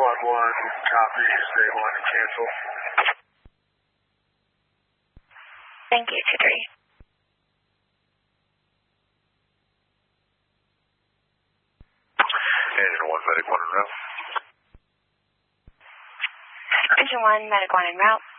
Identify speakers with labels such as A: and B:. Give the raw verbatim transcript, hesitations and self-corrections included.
A: Squad one, copy, stay on and cancel.
B: Thank you, two three.
A: Engine one, medic one en route.
B: Engine one, medic one en route.